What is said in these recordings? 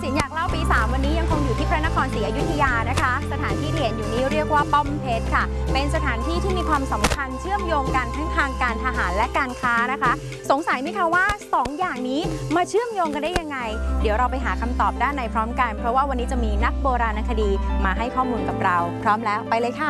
ศิลป์อยากเล่าปี 3 วันนี้ยังคงอยู่ที่พระนครศรีอยุธยานะคะสถานที่ที่เห็นอยู่นี้เรียกว่าป้อมเพชรค่ะเป็นสถานที่ที่มีความสำคัญเชื่อมโยงกันทั้งทางการทหารและการค้านะคะสงสัยไหมคะว่า2 อย่างนี้มาเชื่อมโยงกันได้ยังไงเดี๋ยวเราไปหาคำตอบด้านในพร้อมกันเพราะว่าวันนี้จะมีนักโบราณคดีมาให้ข้อมูลกับเราพร้อมแล้วไปเลยค่ะ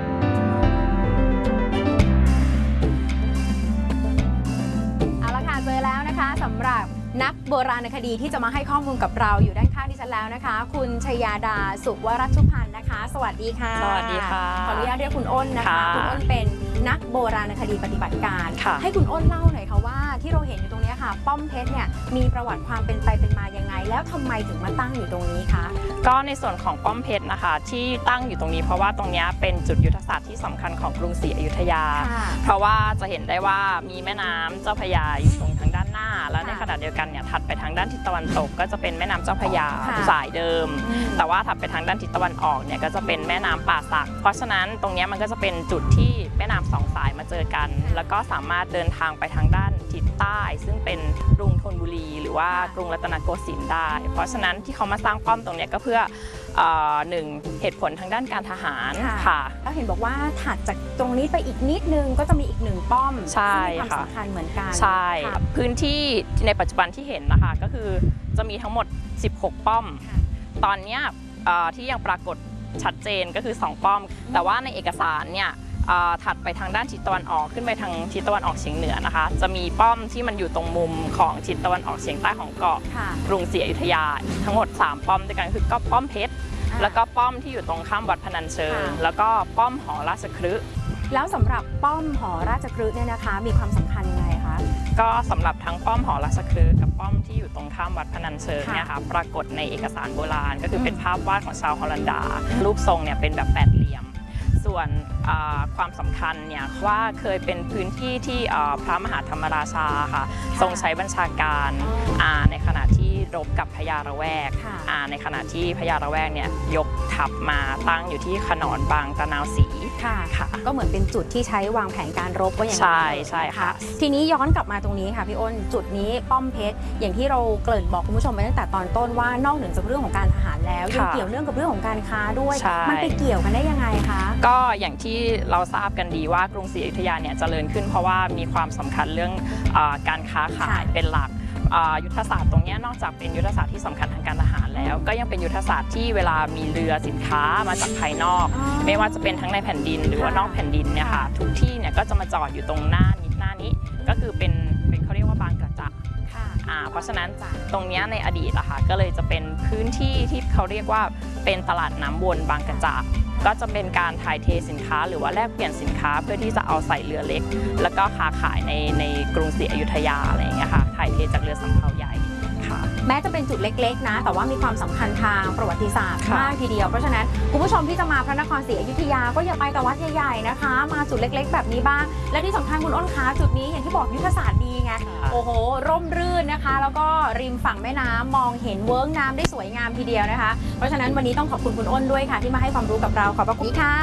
เอาละค่ะเจอแล้วนะคะสำหรับนักโบราณคดีที่จะมาให้ข้อมูลกับเราอยู่ด้านข้างดิฉันแล้วนะคะคุณชยาดาสุวรัชุพันธ์นะคะสวัสดีค่ะสวัสดีค่ะขออนุญาตเรียกคุณอ้นนะคะคุณอ้นเป็นนักโบราณคดีปฏิบัติการให้คุณอ้นเล่าหน่อยค่ะว่าที่เราเห็นอยู่ตรงนี้ค่ะป้อมเพชรเนี่ยมีประวัติความเป็นไปเป็นมายังไงแล้วทำไมถึงมาตั้งอยู่ตรงนี้คะก็ในส่วนของป้อมเพชรนะคะที่ตั้งอยู่ตรงนี้เพราะว่าตรงนี้เป็นจุดยุทธศาสตร์ที่สำคัญของกรุงศรีอยุธยาเพราะว่าจะเห็นได้ว่ามีแม่น้ำเจ้าพระยาอยู่ตรงทางด้านหน้าและในขณะเดียวกันเนี่ยถัดไปทางด้านทิศตะวันตกก็จะเป็นแม่น้ำเจ้าพระยาสายเดิมแต่ว่าถัดไปทางด้านทิศตะวันออกเนี่ยก็จะเป็นแม่น้ำป่าสักเพราะฉะนั้นตรงนี้มันก็จะเป็นจุดที่แม่น้ำ2 สายมาเจอกันแล้วก็สามารถเดินทางไปทางด้านทิศใต้ซึ่งเป็นกรุงธนบุรีหรือว่ากรุงรัตนโกสินทร์ได้เพราะฉะนั้นที่เขามาสร้างป้อมตรงนี้ก็เพื่อ1 เหตุผลทางด้านการทหารค่ะแล้วเห็นบอกว่าถัดจากตรงนี้ไปอีกนิดนึงก็จะมีอีก1 ป้อมใช่ค่ะสำคัญเหมือนกันใช่พื้นที่ในปัจจุบันที่เห็นนะคะก็คือจะมีทั้งหมด16 ป้อมตอนนี้ที่ยังปรากฏชัดเจนก็คือ2 ป้อมแต่ว่าในเอกสารเนี่ยถัดไปทางด้านทิศตะวันออกขึ้นไปทางทิศตะวันออกเฉียงเหนือนะคะจะมีป้อมที่มันอยู่ตรงมุมของทิศตะวันออกเฉียงใต้ของเกาะกรุงศรีอยุธยาทั้งหมด3 ป้อมด้วยกันคือก็ป้อมเพชรแล้วก็ป้อมที่อยู่ตรงข้ามวัดพนัญเชิงแล้วก็ป้อมหอราชคฤห์แล้วสำหรับป้อมหอราชคฤห์เนี่ยนะคะมีความสำคัญยังไงคะก็สำหรับทั้งป้อมหอราชคฤห์กับป้อมที่อยู่ตรงข้ามวัดพนัญเชิงเนี่ยค่ะปรากฏในเอกสารโบราณก็คือเป็นภาพวาดของชาวฮอลันดารูปทรงเนี่ยเป็นแบบ8 เหลี่ยมส่วนความสำคัญเนี่ยว่าเคยเป็นพื้นที่ที่พระมหาธรรมราชาค่ะทรงใช้บัญชาการในขณะที่รบกับพญาระแวกในขณะที่พญาระแวกเนี่ยยกทัพมาตั้งอยู่ที่ขนอนบางตะนาวศรีค่ะก็เหมือนเป็นจุดที่ใช้วางแผนการรบว่าอย่างนั้นใช่ค่ะทีนี้ย้อนกลับมาตรงนี้ค่ะพี่อ้นจุดนี้ป้อมเพชรอย่างที่เราเกริ่นบอกคุณผู้ชมไปตั้งแต่ตอนต้นว่านอกเหนือจากเรื่องของการทหารแล้วยังเกี่ยวเนื่องกับเรื่องของการค้าด้วยมันไปเกี่ยวกันได้ยังไงคะก็อย่างที่เราทราบกันดีว่ากรุงศรีอยุธยาเนี่ยเจริญขึ้นเพราะว่ามีความสำคัญเรื่องการค้าขายเป็นหลักยุทธศาสตร์ตรงนี้นอกจากเป็นยุทธศาสตร์ที่สำคัญทางการทหารแล้วก็ยังเป็นยุทธศาสตร์ที่เวลามีเรือสินค้ามาจากภายนอกไม่ว่าจะเป็นทั้งในแผ่นดินหรือว่านอกแผ่นดินเนี่ยค่ะทุกที่เนี่ยก็จะมาจอดอยู่ตรงหน้านี้ก็คือเป็นเขาเรียกว่าบางกระจะเพราะฉะนั้นตรงนี้ในอดีตอะค่ะก็เลยจะเป็นพื้นที่ที่เขาเรียกว่าเป็นตลาดน้ำวนบางกระจะก็จะเป็นการถ่ายเทสินค้าหรือว่าแลกเปลี่ยนสินค้าเพื่อที่จะเอาใส่เรือเล็กแล้วก็ค้าขายในกรุงศรีอยุธยาอะไรอย่างเงี้ยค่ะถ่ายเทจากเรือสำเภาใหญ่ค่ะแม้จะเป็นจุดเล็กๆนะแต่ว่ามีความสำคัญทางประวัติศาสตร์มากทีเดียวเพราะฉะนั้นคุณผู้ชมที่จะมาพระนครศรีอยุธยาก็อย่าไปแต่วัดใหญ่ๆนะคะมาจุดเล็กๆแบบนี้บ้างและที่สำคัญคุณอ้นคะจุดนี้อย่างที่บอกยุทธศาสตร์ดีไงโอ้โหร่มรื่นนะคะแล้วก็ริมฝั่งแม่น้ำมองเห็นเวิ้งน้ำได้สวยงามทีเดียวนะคะเพราะฉะนั้นวันนี้ต้องขอบคุณคุณอ้นด้วยค่ะที่มาให้ความรู้กับเราขอบพระคุณค่ะ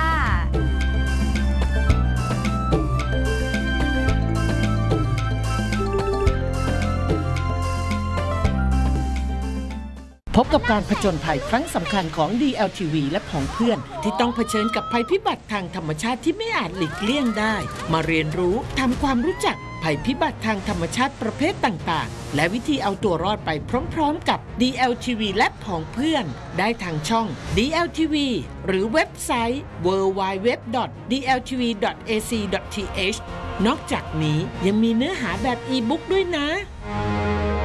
พบกับการผจญภัยครั้งสำคัญของ DLTV และผองเพื่อนที่ต้องเผชิญกับภัยพิบัติทางธรรมชาติที่ไม่อาจหลีกเลี่ยงได้มาเรียนรู้ทำความรู้จักภัยพิบัติทางธรรมชาติประเภทต่างๆและวิธีเอาตัวรอดไปพร้อมๆกับ DLTV และผองเพื่อนได้ทางช่อง DLTV หรือเว็บไซต์ www.dltv.ac.th นอกจากนี้ยังมีเนื้อหาแบบอีบุ๊กด้วยนะ